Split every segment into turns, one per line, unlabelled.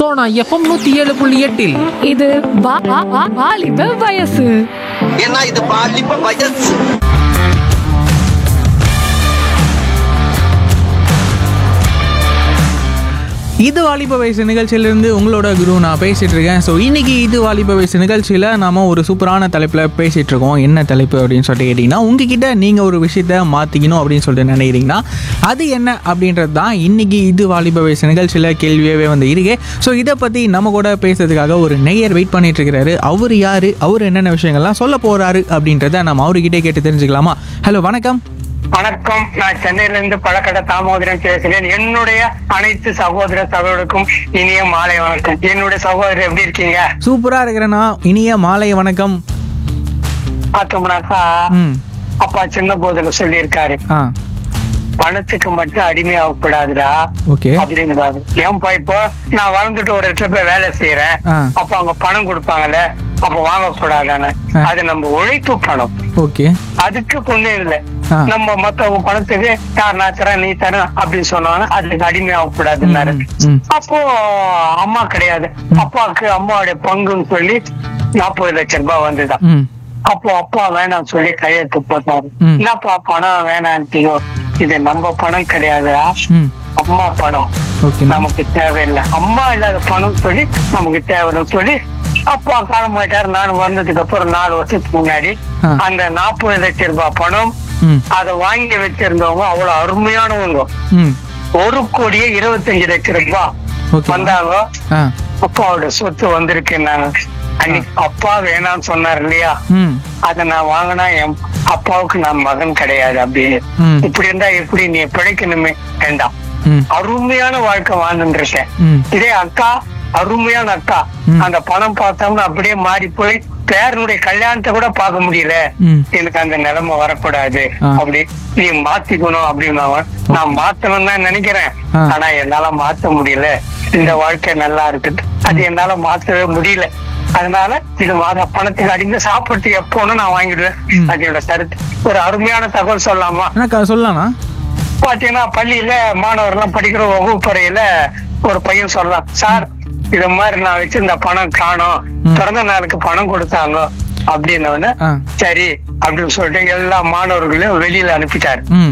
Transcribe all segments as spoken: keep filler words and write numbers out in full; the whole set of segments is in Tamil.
சோனா எஃப்எம் நூத்தி ஏழு புள்ளி எட்டில்
இது வா- வா- வா- வாலிப வயசு.
ஏன்னா இது பாலிப்ப வயசு.
இது வாலிப வயசு நிகழ்ச்சியிலிருந்து உங்களோட குரு நான் பேசிகிட்டு இருக்கேன். ஸோ இன்றைக்கி இது வாலிப வயசு நிகழ்ச்சியில் நாம் ஒரு சூப்பரான தலைப்பில் பேசிகிட்டு இருக்கோம். என்ன தலைப்பு அப்படின்னு சொல்லிட்டு கேட்டிங்கன்னா, உங்ககிட்ட நீங்கள் ஒரு விஷயத்த மாற்றிக்கணும் அப்படின்னு சொல்லிட்டு நினைக்கிறீங்கன்னா அது என்ன அப்படின்றது தான் இன்றைக்கி இது வாலிப வயசு நிகழ்ச்சியில் கேள்வியாகவே வந்து இருக்கு. ஸோ இதை பற்றி நம்ம கூட பேசுறதுக்காக ஒரு நேயர் வெயிட் பண்ணிட்டு இருக்கிறாரு. அவர் யார், அவர் என்னென்ன விஷயங்கள்லாம் சொல்ல போகிறாரு அப்படின்றத நம்ம அவர்கிட்டே கேட்டு தெரிஞ்சுக்கலாமா? ஹலோ, வணக்கம்.
வணக்கம். நான் சென்னையில இருந்து பழக்கடை தாமோதரன் பேசுகிறேன். என்னுடைய அனைத்து சகோதர சகோதரருக்கும் இனிய மாலை வணக்கம். என்னுடைய சகோதரர் எப்படி இருக்கீங்க?
சூப்பராக இருக்கிறேன்னா. இனிய மாலை வணக்கம்.
பார்த்தோம்னாக்கா
ம்
அப்பா சின்ன போதுல சொல்லியிருக்காரு,
ஆ
பணத்துக்கு மட்டும் அடிமையாகக்கூடாதுடா
ஓகே.
அப்படிங்கிறாரு. ஏன்பா இப்போ நான் வளர்ந்துட்டு ஒரு இடத்துல போய் வேலை செய்யறேன்,
ஆ.
அப்ப அவங்க பணம் கொடுப்பாங்கல்ல, அப்ப வாங்கக்கூடாதானே?
ஆ.
அது நம்ம உழைப்பு பணம்,
ஓகே.
அதுக்கு கொண்டே இல்லை.
ஆ.
நம்ம மத்தவங்க பணத்துக்கு யார் நான் தரேன் நீ தர அப்படின்னு சொன்னாங்க, அதுக்கு அடிமையாக கூடாதுன்னாரு.
ம், ம்.
அப்போ அம்மா கிடையாது, அப்பாவுக்கு அம்மாவுடைய பங்குன்னு சொல்லி நாற்பது லட்சம் ரூபாய் வந்துதான்.
ம்
அப்போ அப்பா வேணாம் சொல்லி கையெழுத்து போட்டாரு.
ம்.
என்னப்பா பணம் வேணான்ட்டியோ? இது நம்ம பணம் கிடையாதுடா,
ம்
அம்மா பணம்,
ஓகே.
நமக்கு தேவையில்லை. அம்மா இல்லாத பணம் சொல்லி நமக்கு தேவைன்னு சொல்லி அப்பா காலம் போயிட்டாரு. நான் வந்ததுக்கு அப்புறம் நாலு வருஷத்துக்கு முன்னாடி
ஆ.
அந்த நாற்பது லட்சம் ரூபாய் பணம்
ம்
அதை வாங்கி வச்சிருந்தவங்க அவ்வளவு அருமையானவங்க.
ம்
ஒரு கோடியே இருபத்தஞ்சு லட்சம் ரூபாய்
ஓகே.
வந்தாங்க.
ஆ
அப்பாவோட சொத்து வந்திருக்கு. நான் அன்னைக்கு அப்பா வேணாம்னு சொன்னார் இல்லையா,
ம்
அத நான் வாங்கினா என் அப்பாவுக்கு நான் மகன் கிடையாது அப்படின்னு.
ம்
இப்படி இருந்தா எப்படி நீ பிழைக்கணுமே? வேண்டாம்,
ம்
அருமையான வாழ்க்கை வாழ்ந்துட்டு இருக்கேன்.
ம்
இதே அக்கா, அருமையான அக்கா,
ம்.
அந்த பணம் பார்த்தோம்னா அப்படியே மாறி போய் பேரனுடைய கல்யாணத்தை கூட பார்க்க முடியல.
ம்
எனக்கு அந்த நிலைமை வரக்கூடாது,
ஆ.
அப்படி நீ மாத்திக்கணும் அப்படின்னு நான் மாத்தணும் தான் நினைக்கிறேன்.
ஆ.
ஆனா என்னால மாத்த முடியல. இந்த வாழ்க்கை நல்லா இருக்குது, அது என்னால மாத்தவே முடியல. அதனால இது மாத பணத்துக்கு அடிந்து சாப்பிட்டு எப்போன்னு நான் வாங்கிடுவேன்.
ம்.
அதோட கருத்து. ஒரு அருமையான தகவல் சொல்லலாமா?
எனக்கு சொல்லலாம்ண்ணா.
பாத்தீங்கன்னா பள்ளியில மாணவர் எல்லாம் படிக்கிற வகுப்பறையில ஒரு பையன் சொல்லலாம், சார் இது மாதிரி நான் வச்சிருந்த பணம் காணோம்,
ம்.
பிறந்த நாளுக்கு பணம் கொடுத்தாங்க அப்படின்னு.
ஆ.
சரி அப்படின்னு சொல்லிட்டு எல்லா மாணவர்களையும் வெளியில அனுப்பிட்டாரு.
ம்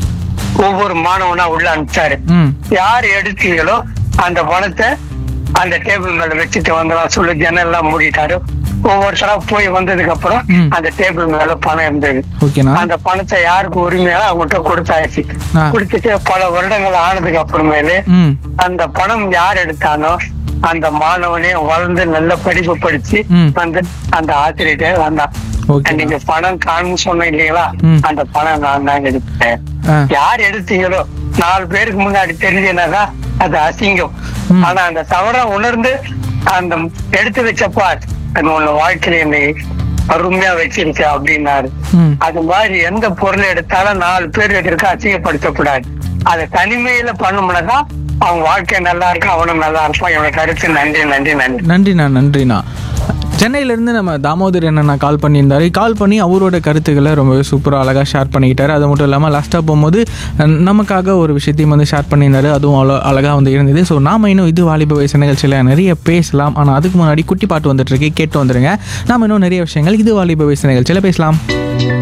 ஒவ்வொரு மாணவனா உள்ள அனுப்பிச்சாரு.
ம்
யார் எடுத்தீங்களோ அந்த பணத்தை அந்த டேபிள் மேல வச்சுட்டு வந்துடலாம் சொல்லி ஜன்னல் எல்லாம் மூடிட்டாரு. ஒவ்வொருத்தரா போய் வந்ததுக்கு அப்புறம்
ம்.
அந்த டேபிள் மேல பணம் இருந்தது.
ஓகேண்ணா.
அந்த பணத்தை யாருக்கு உரிமையா அவங்ககிட்ட கொடுத்தாச்சு.
ஆ.
கொடுத்துட்டு பல வருடங்கள் ஆனதுக்கு அப்புறமேலு
ம்
அந்த பணம் யார் எடுத்தானோ அந்த மாணவனே வளர்ந்து நல்ல படிப்பு படிச்சு
ம்.
வந்து அந்த ஆசிரியர்கிட்ட வந்தான்.
ஓகே.
நீங்க பணம் காணும்னு சொன்னீங்க இல்லைங்களா,
ம்.
அந்த பணம் நான் தான் எடுத்தேன்.
ஆ.
யார் எடுத்தீங்களோ நாலு பேருக்கு முன்னாடி தெரிஞ்சனாக்கா அது அசிங்கம்.
ம்.
ஆனா அந்த தவற உணர்ந்து அந்த எடுத்து வச்சப்பா அது உன்ன வாழ்க்கையில என்னை அருமையா வச்சிருக்க அப்படின்னாரு.
ம்
அது மாதிரி எந்த பொருள் எடுத்தாலும் நாலு பேர் இருக்க அசிங்கப்படுத்தக்கூடாது. அதை தனிமையில பண்ணோம்னாக்கா அவன் வாழ்க்கை நல்லா இருக்கும், அவனும் நல்லா இருப்பான். இவனை கருத்து. நன்றி நன்றி நன்றி
நன்றிண்ணா நன்றிண்ணா. சென்னையிலேருந்து நம்ம தாமோதர் அண்ணா கால் பண்ணியிருந்தாரு. கால் பண்ணி அவரோட கருத்துக்களை ரொம்பவே சூப்பராக அழகாக ஷேர் பண்ணிக்கிட்டாரு. அது மட்டும் இல்லாமல் லாஸ்ட்டாக போகும்போது அஹ், நமக்காக ஒரு விஷயத்தையும் வந்து ஷேர் பண்ணியிருந்தாரு. அதுவும் அவ்வளோ அழகாக வந்து இருந்தது. ஸோ நாம் இன்னும் இது வாலிப வயசு நிகழ்ச்சியில் நிறைய பேசலாம். ஆனால் அதுக்கு முன்னாடி குட்டி பாட்டு வந்துட்டுருக்கு, கேட்டு வந்துடுங்க. நாம் இன்னும் நிறைய விஷயங்கள் இது வாலிப வயசு நிகழ்ச்சியில் பேசலாம்.